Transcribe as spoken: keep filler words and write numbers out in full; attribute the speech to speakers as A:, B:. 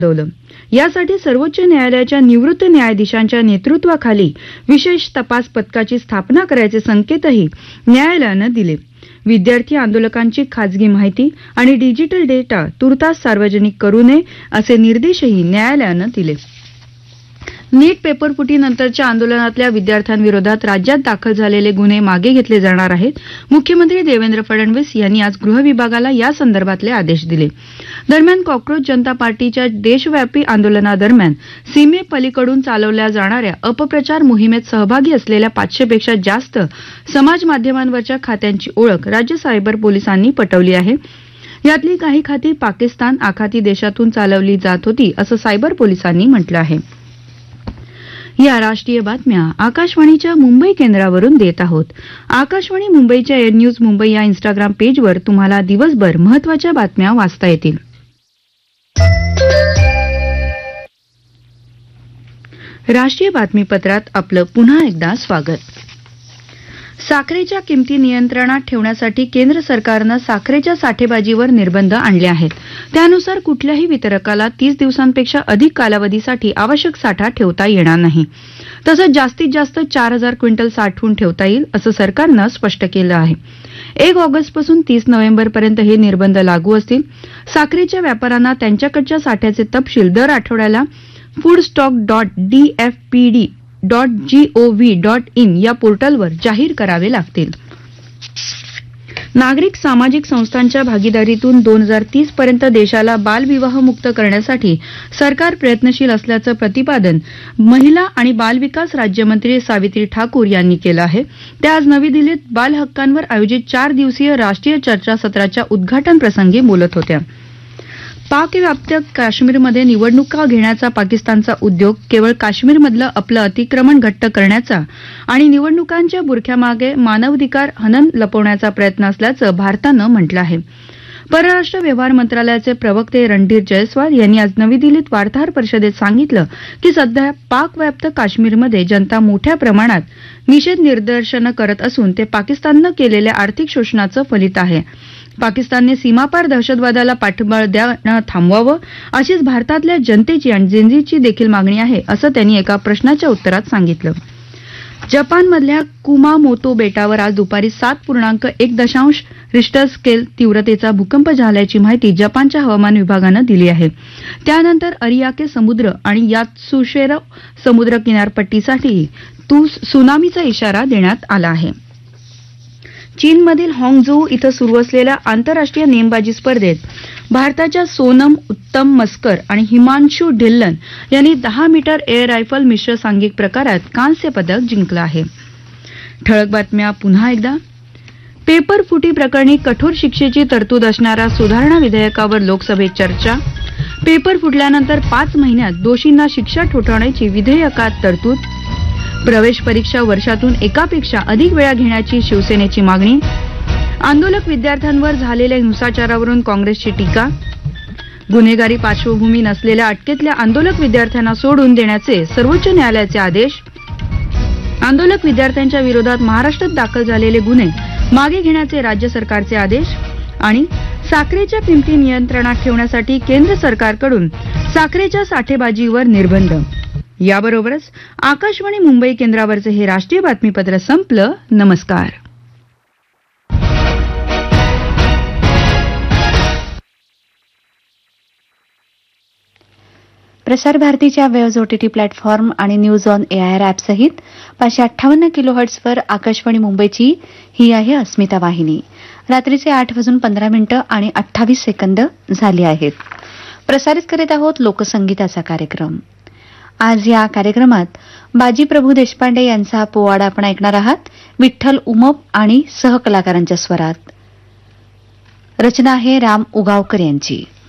A: नोंदवलं. यासाठी सर्वोच्च न्यायालयाच्या निवृत्त न्यायाधीशांच्या नेतृत्वाखाली विशेष तपास पथकाची स्थापना करायचे संकेतही न्यायालयानं दिले. विद्यार्थी आंदोलकांची खासगी माहिती आणि डिजिटल डेटा तुर्तास सार्वजनिक करू नये असे निर्देशही न्यायालयानं दिले. नीट पेपरफुटीनंतरच्या आंदोलनातल्या विद्यार्थ्यांविरोधात राज्यात दाखल झालेले गुन्हे मागे घेतले जाणार आहेत. मुख्यमंत्री देवेंद्र फडणवीस यांनी आज गृह विभागाला या संदर्भातले आदेश दिले. दरम्यान कॉक्रोच जनता पार्टीच्या देशव्यापी आंदोलनादरम्यान सीमेपलीकडून चालवल्या जाणाऱ्या अपप्रचार मोहिमेत सहभागी असलेल्या पाचशे पेक्षा जास्त समाज माध्यमांवरच्या खात्यांची ओळख राज्य सायबर पोलिसांनी पटवली आहे. यातली काही खाती पाकिस्तान आखाती देशातून चालवली जात होती असं सायबर पोलिसांनी म्हटलं आहे. या राष्ट्रीय बातम्या आकाशवाणीच्या मुंबई केंद्रावरून देत आहोत. आकाशवाणी मुंबईच्या एअर न्यूज मुंबई या इंस्टाग्राम पेजवर तुम्हाला दिवसभर महत्त्वाच्या बातम्या वाचता येतील. राष्ट्रीय बातमीपत्रात आपलं पुन्हा एकदा स्वागत. साखरेच्या किमती नियंत्रणात ठेवण्यासाठी केंद्र सरकारनं साखरेच्या साठेबाजीवर निर्बंध आणले आहेत. त्यानुसार कुठल्याही वितरकाला तीस दिवसांपेक्षा अधिक कालावधीसाठी आवश्यक साठा ठेवता येणार नाही. तसंच जास्तीत जास्त चार हजार क्विंटल साठवून ठेवता येईल असं सरकारनं स्पष्ट केलं आहे. एक ऑगस्टपासून तीस नोव्हेंबरपर्यंत हे निर्बंध लागू असतील. साखरेच्या व्यापाऱ्यांना त्यांच्याकडच्या साठ्याचे तपशील दर आठवड्याला food stock dot D F P D dot G O V dot in या पोर्टलवर जाहीर करावे लागतील. नागरिक सामाजिक संस्थांच्या भागीदारीतून दोन हजार तीस पर्यंत देशाला बालविवाहमुक्त करण्यासाठी सरकार प्रयत्नशील असल्याचं प्रतिपादन महिला आणि बालविकास राज्यमंत्री सावित्री ठाकूर यांनी केलं आहे. त्या आज नवी दिल्लीत बाल हक्कांवर आयोजित चार दिवसीय राष्ट्रीय चर्चासत्राच्या उद्घाटन प्रसंगी बोलत होत्या. पाकव्याप्त काश्मीरमध्ये निवडणुका घेण्याचा पाकिस्तानचा उद्योग केवळ काश्मीरमधलं आपलं अतिक्रमण घट्ट करण्याचा आणि निवडणुकांच्या बुरख्यामागे मानवाधिकार हनन लपवण्याचा प्रयत्न असल्याचं भारतानं म्हटलं आहे. परराष्ट्र व्यवहार मंत्रालयाचे प्रवक्ते रणधीर जयस्वाल यांनी आज नवी दिल्लीत वार्ताहर परिषदेत सांगितलं की सध्या पाकव्याप्त काश्मीरमध्ये जनता मोठ्या प्रमाणात निषेध निदर्शनं करत असून ते पाकिस्ताननं केलेल्या आर्थिक शोषणाचं फलित आहे. पाकिस्तानने सीमापार दहशतवादाला पाठबळ देणं थांबवावं अशीच भारतातल्या जनतेची आणि जेनझीची देखील मागणी आहे असं त्यांनी एका प्रश्नाच्या उत्तरात सांगितलं. जपानमधल्या कुमामोतो बेटावर आज दुपारी सात पूर्णांक एक दशांश रिश्टर स्केल तीव्रतेचा भूकंप झाल्याची माहिती जपानच्या हवामान विभागानं दिली आहे. त्यानंतर अरियाके समुद्र आणि यात्सुशेरो समुद्र किनारपट्टीसाठी त्सुनामीचा इशारा देण्यात आला आहे. चीनमधील हॉंगझोऊ इथं सुरू असलेल्या आंतरराष्ट्रीय नेमबाजी स्पर्धेत भारताच्या सोनम उत्तम मस्कर आणि हिमांशू ढिल्लन यांनी दहा मीटर एअर रायफल मिश्र सांघिक प्रकारात कांस्य पदक जिंकलं आहे. ठळक बातम्या पुन्हा एकदा. पेपर फुटी प्रकरणी कठोर शिक्षेची तरतूद असणाऱ्या सुधारणा विधेयकावर लोकसभेत चर्चा. पेपर फुटल्यानंतर पाच महिन्यात दोषींना शिक्षा ठोठावण्याची विधेयकात तरतूद. प्रवेश परीक्षा वर्षातून एकापेक्षा अधिक वेळा घेण्याची शिवसेनेची मागणी. आंदोलक विद्यार्थ्यांवर झालेल्या हिंसाचारावरून काँग्रेसची टीका. गुन्हेगारी पार्श्वभूमी नसलेल्या अटकेतल्या आंदोलक विद्यार्थ्यांना सोडून देण्याचे सर्वोच्च न्यायालयाचे आदेश. आंदोलक विद्यार्थ्यांच्या विरोधात महाराष्ट्रात दाखल झालेले गुन्हे मागे घेण्याचे राज्य सरकारचे आदेश. आणि साखरेच्या किमती नियंत्रणात ठेवण्यासाठी केंद्र सरकारकडून साखरेच्या साठेबाजीवर निर्बंध. याबरोबरच आकाशवाणी मुंबई केंद्रावरचे हे राष्ट्रीय बातमीपत्र संपलं. नमस्कार.
B: प्रसार भारतीच्या वेव्ज ओटीटी प्लॅटफॉर्म आणि न्यूज ऑन एआयआर ॲप सहित पाचशे अठ्ठावन्न किलो हर्ट्झवर आकाशवाणी मुंबईची ही आहे अस्मिता वाहिनी. रात्रीचे आठ वाजून पंधरा मिनिटं आणि अठ्ठावीस सेकंद झाली आहेत. प्रसारित करीत आहोत लोकसंगीताचा कार्यक्रम. आज या कार्यक्रमात बाजीप्रभू देशपांडे यांचा पोवाडा आपण ऐकणार आहात. विठ्ठल उमप आणि सहकलाकारांच्या स्वरात. रचना आहे राम उगावकर यांची.